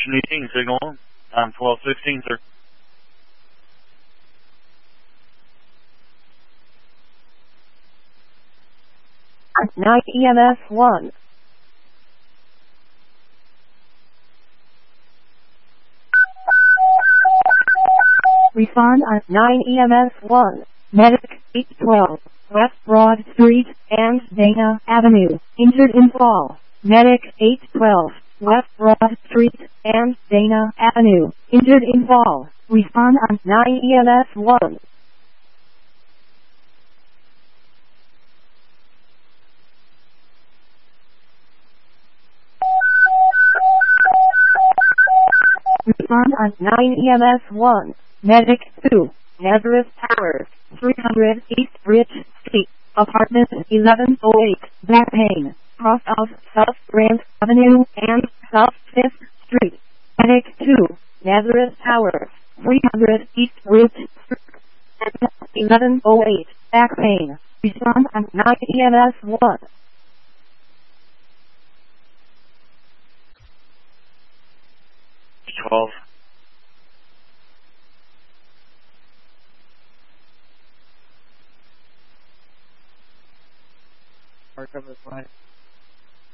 Station 18 signal. Time 12:16, sir. 9 EMS 1. Respond on 9 EMS 1. Medic 812, West Broad Street and Dana Avenue, injured in fall. Medic 812, West Broad Street and Dana Avenue, injured in fall. Respond on 9 EMS 1. Respond on 9 EMS 1. Medic 2, Nazareth Towers, 300 East Bridge Street, Apartment 1108, back pain, cross of South Grand Avenue and South 5th Street. Medic 2, Nazareth Towers, 300 East Bridge Street, 1108, back pain. Respond on 9 EMS 1. 12. Mark up this line.